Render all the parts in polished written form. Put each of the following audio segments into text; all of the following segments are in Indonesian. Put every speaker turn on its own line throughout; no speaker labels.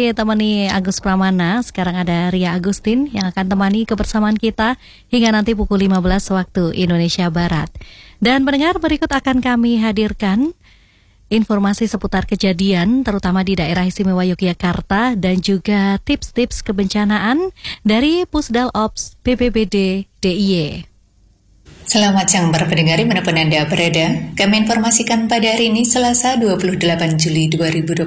ditemani Agus Pramana. Sekarang ada Ria Agustin yang akan temani kebersamaan kita hingga nanti pukul 15 waktu Indonesia Barat. Dan pendengar, berikut akan kami hadirkan informasi seputar kejadian terutama di daerah istimewa Yogyakarta dan juga tips-tips kebencanaan dari Pusdal Ops BPBD DIY.
Selamat siang para pendengar dimanapun Anda berada. Kami informasikan pada hari ini Selasa 28 Juli 2026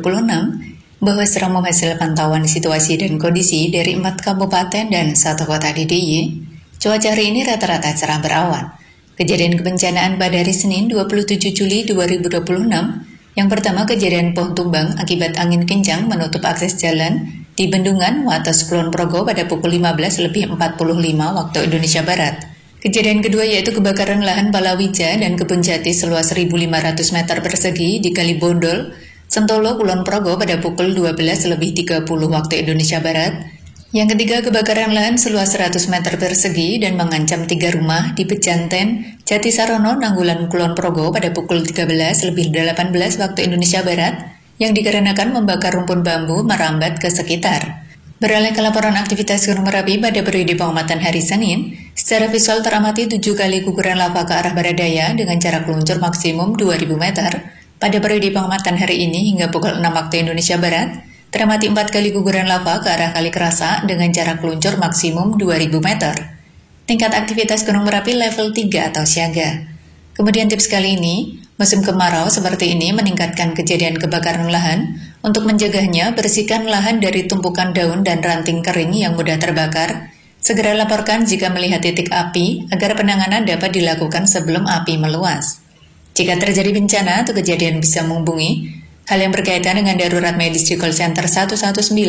bahwa selama hasil pantauan situasi dan kondisi dari 4 kabupaten dan 1 kota di DIY, cuaca hari ini rata-rata cerah berawan. Kejadian kebencanaan pada hari Senin 27 Juli 2026, yang pertama kejadian pohon tumbang akibat angin kencang menutup akses jalan di Bendungan, Wates, Kulon Progo pada pukul 15:45 waktu Indonesia Barat. Kejadian kedua yaitu kebakaran lahan palawija dan kebun jati seluas 1.500 meter persegi di Kali Bondol, Sentolo, Kulon Progo pada pukul 12:30 waktu Indonesia Barat. Yang ketiga kebakaran lahan seluas 100 meter persegi dan mengancam 3 rumah di Pejanten, Jati Sarono, Nanggulan, Kulon Progo pada pukul 13:18 waktu Indonesia Barat yang dikarenakan membakar rumpun bambu merambat ke sekitar. Beralih ke laporan aktivitas Gunung Merapi pada periode pengamatan hari Senin, secara visual teramati 7 kali guguran lava ke arah barat daya dengan jarak luncur maksimum 2.000 meter. Pada periode pengamatan hari ini hingga pukul 6 waktu Indonesia Barat, teramati 4 kali guguran lava ke arah Kali Kerasa dengan jarak luncur maksimum 2.000 meter. Tingkat aktivitas Gunung Merapi level 3 atau siaga. Kemudian tips kali ini, musim kemarau seperti ini meningkatkan kejadian kebakaran lahan. Untuk menjaganya, bersihkan lahan dari tumpukan daun dan ranting kering yang mudah terbakar. Segera laporkan jika melihat titik api agar penanganan dapat dilakukan sebelum api meluas. Jika terjadi bencana atau kejadian bisa menghubungi hal yang berkaitan dengan darurat medis di call center 119,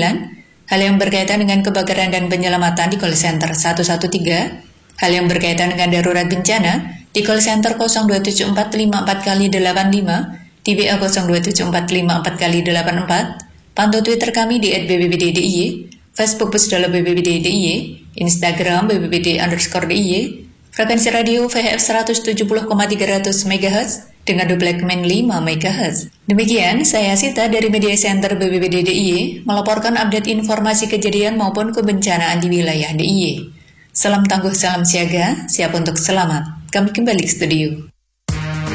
hal yang berkaitan dengan kebakaran dan penyelamatan di call center 113, hal yang berkaitan dengan darurat bencana di call center 027454x85, di WA 027454x84, pantau Twitter kami di @BPBD-DIY, Facebook Pusdal BPBD-DIY, Instagram BPBD_DIY, frekuensi radio VHF 170,300 MHz dengan duplemen 5 MHz. Demikian, saya Sita dari Media Center BPBD-DIY melaporkan update informasi kejadian maupun kebencanaan di wilayah DIY. Salam tangguh, salam siaga, siap untuk selamat. Kami kembali ke studio.